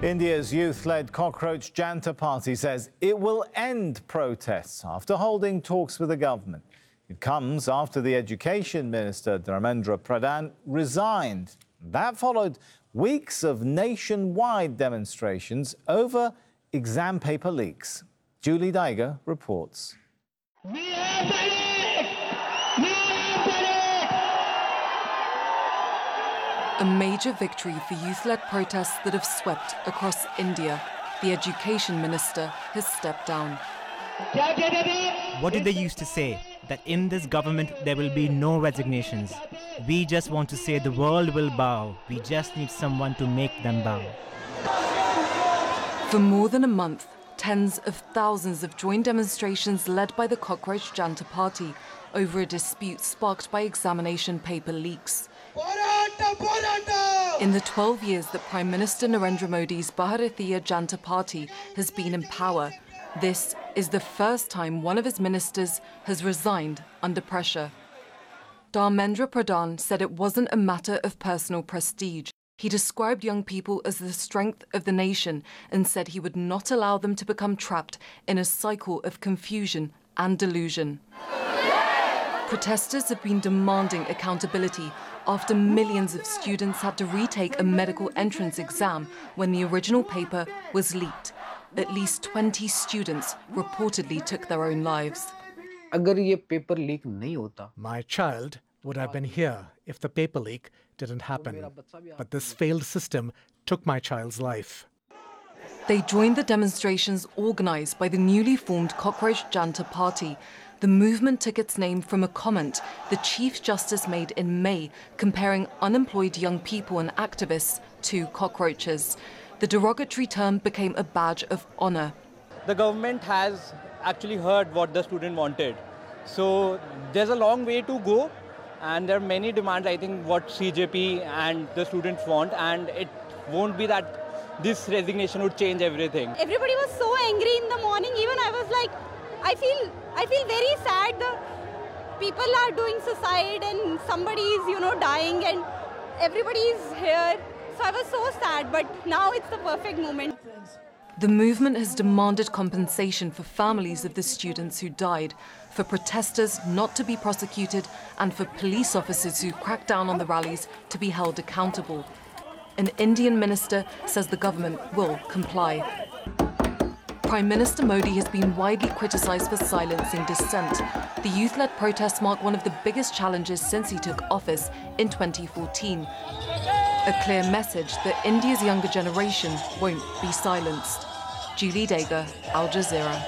India's youth-led Cockroach Janta Party says it will end protests after holding talks with the government. It comes after the Education Minister, Dharmendra Pradhan, resigned. That followed weeks of nationwide demonstrations over exam paper leaks. Julie Daiger reports. A major victory for youth-led protests that have swept across India. The Education Minister has stepped down. What did they used to say? That in this government there will be no resignations. We just want to say the world will bow. We just need someone to make them bow. For more than a month, tens of thousands have joined demonstrations led by the Cockroach Janta Party over a dispute sparked by examination paper leaks. In the 12 years that Prime Minister Narendra Modi's Bharatiya Janta Party has been in power, this is the first time one of his ministers has resigned under pressure. Dharmendra Pradhan said it wasn't a matter of personal prestige. He described young people as the strength of the nation and said he would not allow them to become trapped in a cycle of confusion and delusion. Protesters have been demanding accountability after millions of students had to retake a medical entrance exam when the original paper was leaked. At least 20 students reportedly took their own lives. My child would have been here if the paper leak didn't happen. But this failed system took my child's life. They joined the demonstrations organised by the newly formed Cockroach Janta Party. The movement took its name from a comment the Chief Justice made in May comparing unemployed young people and activists to cockroaches. The derogatory term became a badge of honour. The government has actually heard what the student wanted. So there's a long way to go, and there are many demands, I think, what CJP and the students want, and it won't be that this resignation would change everything. Everybody was so angry in the morning. Even I was like, I feel very sad. The people are doing suicide and somebody is, dying and everybody is here. So I was so sad, but now it's the perfect moment. The movement has demanded compensation for families of the students who died, for protesters not to be prosecuted, and for police officers who cracked down on the rallies to be held accountable. An Indian minister says the government will comply. Prime Minister Modi has been widely criticised for silencing dissent. The youth-led protests mark one of the biggest challenges since he took office in 2014. A clear message that India's younger generation won't be silenced. Julie Daiger, Al Jazeera.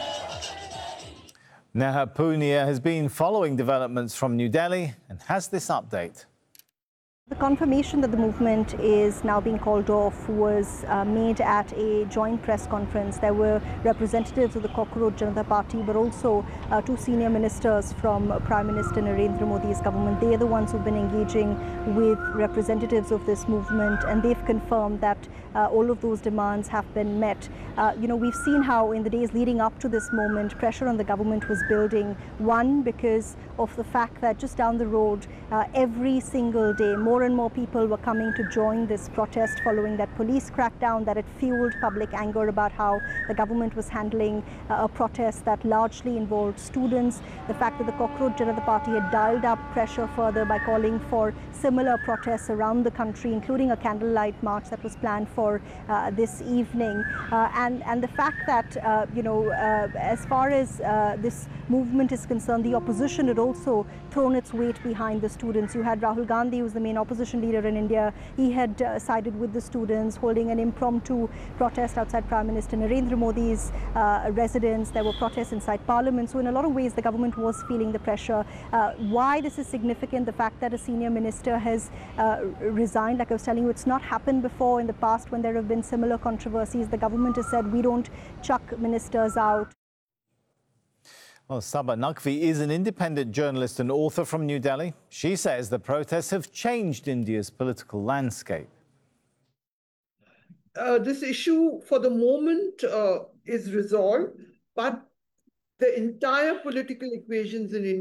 Neha Punia has been following developments from New Delhi and has this update. The confirmation that the movement is now being called off was made at a joint press conference. There were representatives of the Cockroach Janta Party, but also two senior ministers from Prime Minister Narendra Modi's government. They are the ones who've been engaging with representatives of this movement, and they've confirmed that all of those demands have been met. We've seen how in the days leading up to this moment, pressure on the government was building. One, because of the fact that just down the road, every single day, more and more people were coming to join this protest following that police crackdown, that it fueled public anger about how the government was handling a protest that largely involved students. The fact that the Cockroach Janta Party had dialed up pressure further by calling for similar protests around the country, including a candlelight march that was planned for this evening. And the fact that, as far as this movement is concerned, the opposition had also thrown its weight behind the students. You had Rahul Gandhi, who's the main opposition leader in India. He had sided with the students, holding an impromptu protest outside Prime Minister Narendra Modi's residence. There were protests inside Parliament. So in a lot of ways, the government was feeling the pressure. Why this is significant, the fact that a senior minister has resigned, like I was telling you, it's not happened before in the past when there have been similar controversies. The government has said we don't chuck ministers out. Well, Saba Naqvi is an independent journalist and author from New Delhi. She says the protests have changed India's political landscape. This issue for the moment is resolved, but the entire political equations in India